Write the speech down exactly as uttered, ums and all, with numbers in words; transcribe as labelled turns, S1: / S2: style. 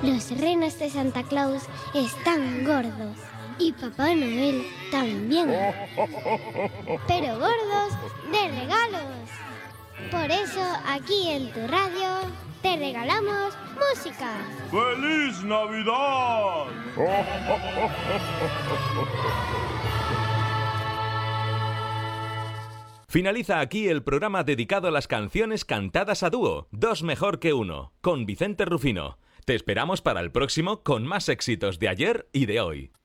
S1: Los renos de Santa Claus están gordos y Papá Noel también. Pero gordos de regalos. Por eso aquí en tu radio te regalamos música.
S2: ¡Feliz Navidad!
S3: Finaliza aquí el programa dedicado a las canciones cantadas a dúo, Dos mejor que uno, con Vicente Rufino. Te esperamos para el próximo con más éxitos de ayer y de hoy.